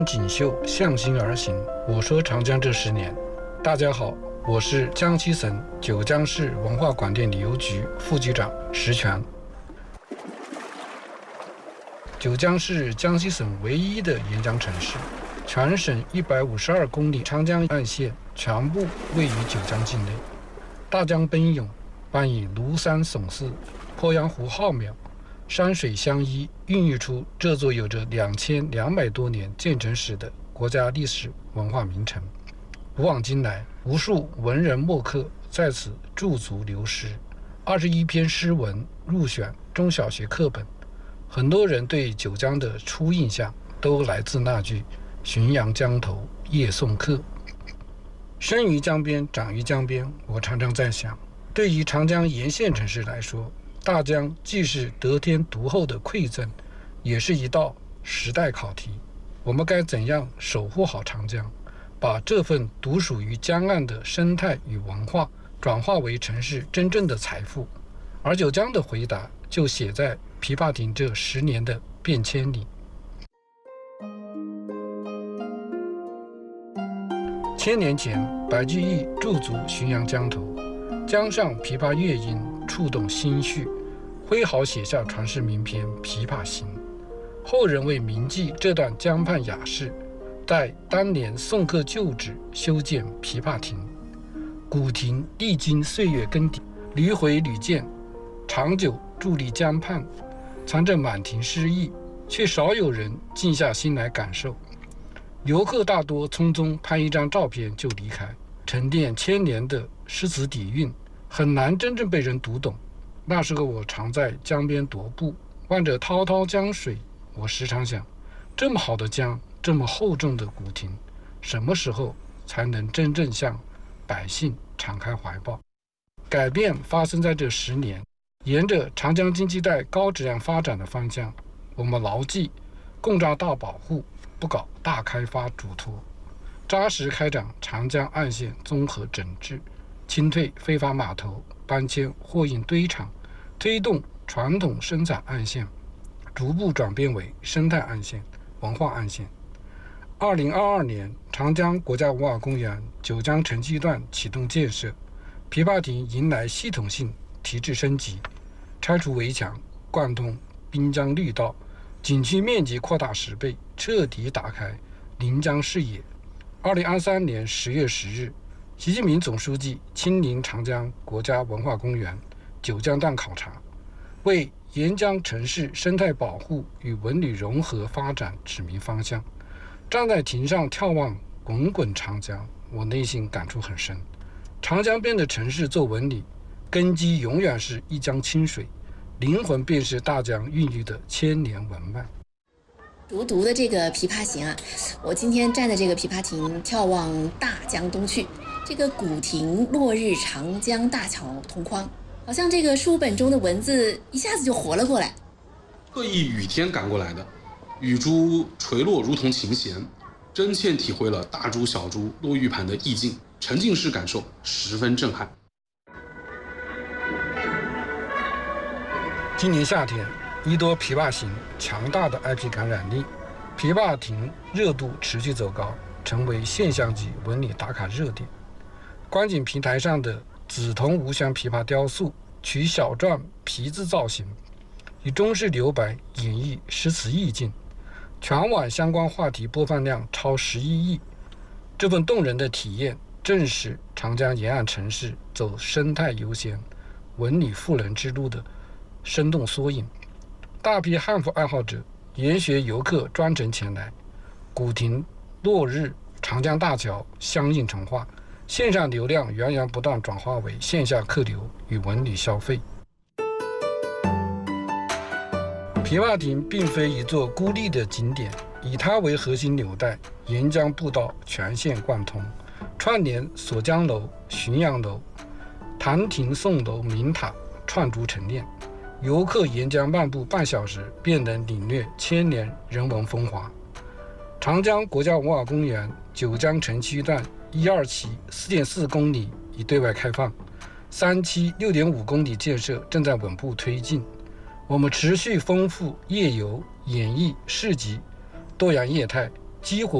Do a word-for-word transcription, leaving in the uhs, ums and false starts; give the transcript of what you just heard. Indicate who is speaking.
Speaker 1: 锦绣，向心而行。我说长江这十年。大家好，我是江西省九江市文化广电旅游局副局长石全。九江是江西省唯一的沿江城市，全省一百五十二公里长江岸线全部位于九江境内。大江奔涌，伴以庐山耸峙、鄱阳湖浩渺，山水相依，孕育出这座有着两千两百多年建成史的国家历史文化名城。古往今来，无数文人墨客在此驻足流失，二十一篇诗文入选中小学课本。很多人对九江的初印象都来自那句“浔阳江头夜送客”。生于江边，长于江边，我常常在想，对于长江沿线城市来说，大江既是得天独厚的馈赠，也是一道时代考题。我们该怎样守护好长江，把这份独属于江岸的生态与文化转化为城市真正的财富？而九江的回答就写在琵琶亭这十年的变迁里。千年前，白居易驻足浔阳江头，江上琵琶乐音触动心绪，挥毫写下传世名篇《琵琶行》。后人为铭记这段江畔雅事，在当年送客旧址修建琵琶亭。古亭历经岁月更迭，屡毁屡建，长久伫立江畔，藏着满庭诗意，却少有人静下心来感受。游客大多匆匆拍一张照片就离开，沉淀千年的诗词底蕴很难真正被人读懂。那时候我常在江边踱步，望着滔滔江水，我时常想，这么好的江，这么厚重的古亭，什么时候才能真正向百姓敞开怀抱？改变发生在这十年，沿着长江经济带高质量发展的方向，我们牢记共抓大保护，不搞大开发嘱托，扎实开展长江岸线综合整治，清退非法码头，搬迁货运堆场，推动传统生产岸线逐步转变为生态岸线、文化岸线。二零二二年，长江国家文化公园九江城区段启动建设，琵琶亭迎来系统性提质升级，拆除围墙，贯通滨江绿道，景区面积扩大十倍，彻底打开临江视野。二零二三年十月十日，习近平总书记亲临长江国家文化公园九江段考察，为沿江城市生态保护与文旅融合发展指明方向。站在亭上眺望滚滚长江，我内心感触很深。长江边的城市做文旅，根基永远是一江清水，灵魂便是大江孕育的千年文脉。
Speaker 2: 熟读的这个《琵琶行》啊，我今天站在这个琵琶亭眺望大江东去，这个古亭落日长江大桥同框，好像这个书本中的文字一下子就活了过来。
Speaker 3: 特意雨天赶过来的，雨珠垂落如同琴弦，真切体会了大珠小珠落玉盘的意境，沉浸式感受十分震撼。
Speaker 1: 今年夏天，一多琵琶行强大的 I P 感染力，琵琶亭热度持续走高，成为现象级文旅打卡热点。观景平台上的紫铜无香琵琶雕塑，取小篆皮字造型，以中式留白演绎诗词意境，全网相关话题播放量超十一亿。这份动人的体验，正是长江沿岸城市走生态优先、文旅赋能之路的生动缩影。大批汉服爱好者研学游客专程前来，古亭、落日、长江大桥相映成画，线上流量源源不断转化为线下客流与文旅消费。琵琶亭并非一座孤立的景点，以它为核心纽带，沿江步道全线贯通，串联锁江楼、浔阳楼、潭亭宋楼、明塔串珠成链。游客沿江漫步半小时，便能领略千年人文风华。长江国家文化公园九江城区段一二期 四点四公里已对外开放，三期 六点五公里建设正在稳步推进。我们持续丰富夜游、演艺、市集多样业态， 激活